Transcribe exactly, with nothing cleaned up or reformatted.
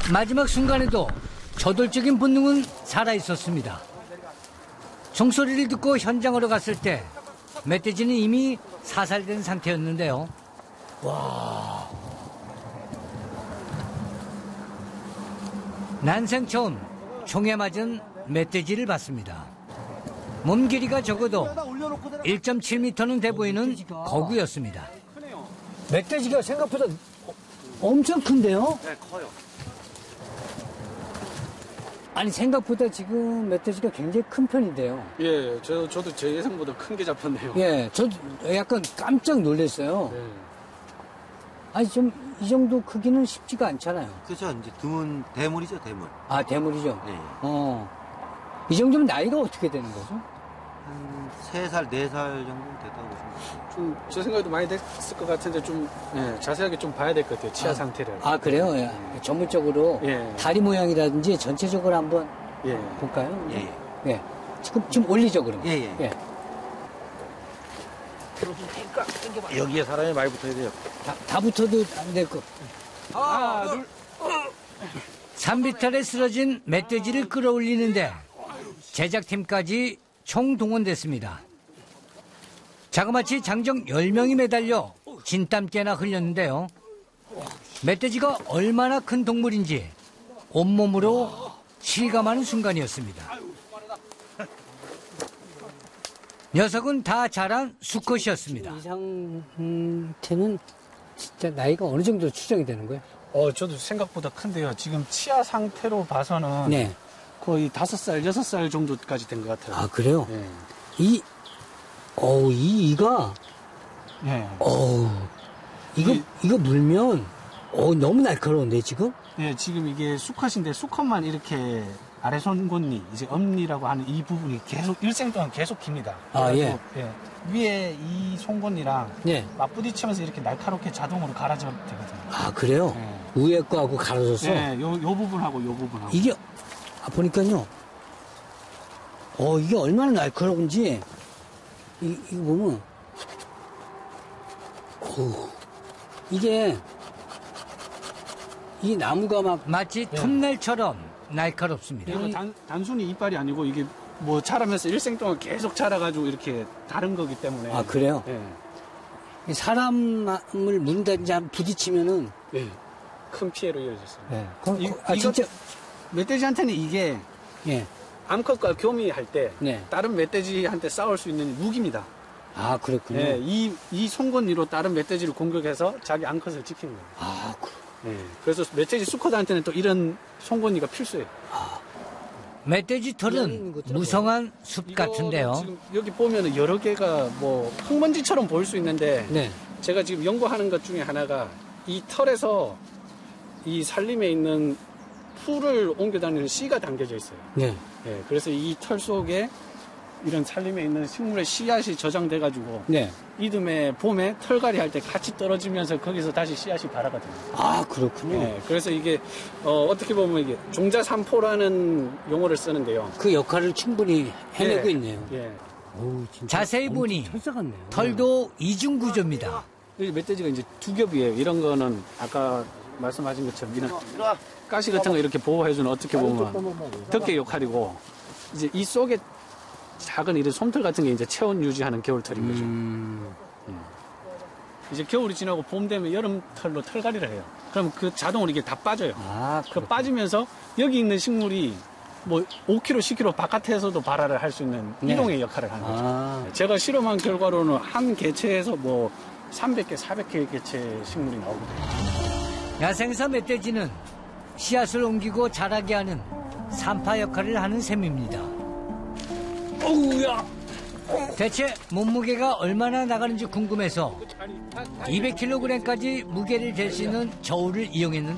마지막 순간에도 저돌적인 본능은 살아있었습니다. 종소리를 듣고 현장으로 갔을 때 멧돼지는 이미 사살된 상태였는데요. 와. 난생 처음 총에 맞은 멧돼지를 봤습니다. 몸 길이가 적어도 일 점 칠 미터는 돼 보이는 거구였습니다. 멧돼지가 생각보다 엄청 큰데요? 네, 커요. 아니, 생각보다 지금 멧돼지가 굉장히 큰 편인데요. 예, 저, 저도 제 예상보다 큰 게 잡혔네요. 예, 저도 약간 깜짝 놀랐어요. 네. 아니, 좀, 이 정도 크기는 쉽지가 않잖아요. 그렇죠. 이제 드문 대물이죠, 대물. 아, 대물이죠? 네. 어. 이 정도면 나이가 어떻게 되는 거죠? 한 세 살, 네 살 정도 됐다고 보시면 돼요. 좀, 제 생각에도 많이 됐을 것 같은데, 좀, 예, 자세하게 좀 봐야 될 것 같아요. 치아 아, 상태를. 아, 그래요? 예. 전문적으로 예. 다리 모양이라든지 전체적으로 한번 예. 볼까요? 예, 예. 예. 지금, 지금 올리죠, 그러면? 예, 예. 예. 여기에 사람이 많이 붙어야 돼요. 다, 다 붙어도 안 될 거. 하나, 둘. 산비탈에 쓰러진 멧돼지를 끌어올리는데 제작팀까지 총동원됐습니다. 자그마치 장정 열 명이 매달려 진땀깨나 흘렸는데요. 멧돼지가 얼마나 큰 동물인지 온몸으로 실감하는 순간이었습니다. 녀석은 다 자란 수컷이었습니다. 이 상태는 진짜 나이가 어느 정도 추정이 되는 거예요? 어, 저도 생각보다 큰데요. 지금 치아 상태로 봐서는. 네. 거의 다섯 살, 여섯 살 정도까지 된 것 같아요. 아, 그래요? 예. 이, 어우, 이 이가, 예. 어우, 이거, 이- 이거 물면, 어 너무 날카로운데, 지금? 예, 지금 이게 수컷인데 수컷만 이렇게 아래 손곤니, 이제 엄니라고 하는 이 부분이 계속 일생 동안 계속 깁니다. 아, 그래가지고, 예. 위에 이 손곤니랑 네. 맞부딪히면서 이렇게 날카롭게 자동으로 갈아줘도 되거든요. 아, 그래요? 예. 위에 거하고 갈아줘서? 예, 요, 요 부분하고 요 부분하고. 이게, 아, 보니까요, 어, 이게 얼마나 날카로운지, 이, 이거 보면, 어우, 이게, 이 나무가 막 마치 톱날처럼 날카롭습니다. 이거 단, 단순히 이빨이 아니고 이게 뭐 자라면서 일생 동안 계속 자라가지고 이렇게 다른 거기 때문에. 아, 그래요? 예. 사람을 문다든지 한번 부딪히면은, 예. 큰 피해로 이어졌어요. 네. 그, 이, 아, 이거- 진짜, 멧돼지한테는 이게 예. 암컷과 교미할 때 네. 다른 멧돼지한테 싸울 수 있는 무기입니다. 아, 그렇군요. 예, 이, 이 송곳니로 다른 멧돼지를 공격해서 자기 암컷을 지키는 거예요. 아, 그, 예, 그래서 멧돼지 수컷한테는 또 이런 송곳니가 필수예요. 멧돼지 털은 무성한 숲 같은데요. 이거는 지금 여기 보면은 여러 개가 뭐 흙먼지처럼 보일 수 있는데 네. 제가 지금 연구하는 것 중에 하나가 이 털에서 이 살림에 있는 풀을 옮겨 다니는 씨가 담겨져 있어요. 네. 예, 그래서 이 털 속에 이런 살림에 있는 식물의 씨앗이 저장돼가지고 네. 이듬해 봄에 털갈이 할 때 같이 떨어지면서 거기서 다시 씨앗이 발아가거든요. 아, 그렇군요. 예, 그래서 이게 어, 어떻게 보면 이게 종자삼포라는 용어를 쓰는데요. 그 역할을 충분히 해내고 예, 있네요. 예. 오, 진짜 자세히 보니 철사 같네요. 털도 이중 구조입니다. 이 멧돼지가 이제 두 겹이에요. 이런 거는 아까 말씀하신 것처럼 이런 가시 같은 거 이렇게 보호해주는 어떻게 보면 덮개 역할이고 이제 이 속에 작은 이런 솜털 같은 게 이제 체온 유지하는 겨울털인 거죠. 음, 이제 겨울이 지나고 봄 되면 여름털로 털갈이를 해요. 그럼 그 자동으로 이게 다 빠져요. 아, 그 빠지면서 여기 있는 식물이 뭐 오 킬로미터, 십 킬로미터 바깥에서도 발화를 할 수 있는 네. 이동의 역할을 하는 거죠. 아, 제가 실험한 결과로는 한 개체에서 뭐 삼백 개, 사백 개 개체 식물이 나오거든요. 야생사 멧돼지는 씨앗을 옮기고 자라게 하는 산파 역할을 하는 셈입니다. 어우야! 대체 몸무게가 얼마나 나가는지 궁금해서 이백 킬로그램까지 무게를 잴 수 있는 저울을 이용했는데